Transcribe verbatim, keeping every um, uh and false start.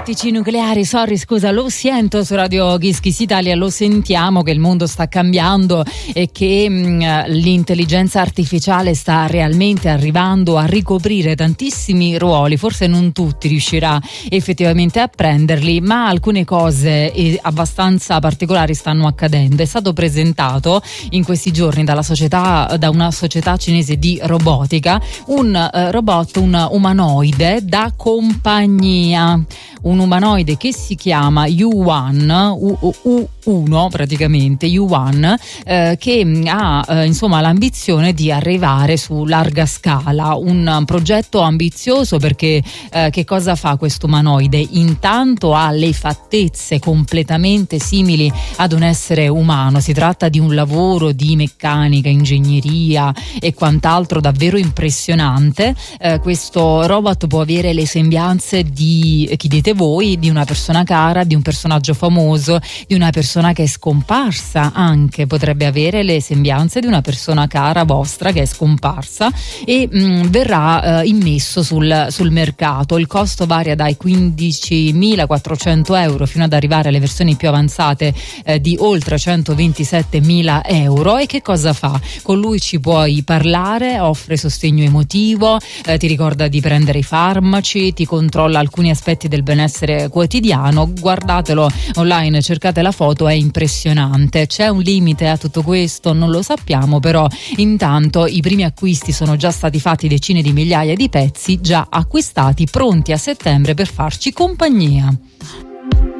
Tattici nucleari, sorry, scusa, lo sento su Radio Kiss Kiss Italia, lo sentiamo che il mondo sta cambiando e che mh, l'intelligenza artificiale sta realmente arrivando a ricoprire tantissimi ruoli, forse non tutti riuscirà effettivamente a prenderli, ma alcune cose eh, abbastanza particolari stanno accadendo. È stato presentato in questi giorni dalla società, da una società cinese di robotica, un eh, robot, un umanoide da compagnia. Un umanoide che si chiama Yuan, U uno praticamente, Yuan, eh, che ha eh, insomma l'ambizione di arrivare su larga scala, un progetto ambizioso perché eh, che cosa fa questo umanoide? Intanto ha le fattezze completamente simili ad un essere umano, si tratta di un lavoro di meccanica, ingegneria e quant'altro davvero impressionante. Eh, questo robot può avere le sembianze di, chi dite voi, di una persona cara, di un personaggio famoso, di una persona che è scomparsa, anche potrebbe avere le sembianze di una persona cara vostra che è scomparsa e mh, verrà eh, immesso sul, sul mercato. Il costo varia dai quindicimilaquattrocento euro fino ad arrivare alle versioni più avanzate eh, di oltre centoventisettemila euro. E che cosa fa? Con lui ci puoi parlare, offre sostegno emotivo, eh, ti ricorda di prendere i farmaci, ti controlla alcuni aspetti del benessere quotidiano. Guardatelo online, cercate la foto, è impressionante. C'è un limite a tutto questo? Non lo sappiamo, però intanto i primi acquisti sono già stati fatti, decine di migliaia di pezzi già acquistati, pronti a settembre per farci compagnia.